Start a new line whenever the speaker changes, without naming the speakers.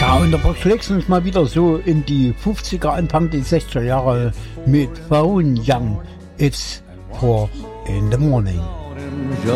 Und da verschlägst du uns mal wieder so in die 50er, Anfang die 60er Jahre mit Phone Young. It's 4 in the morning.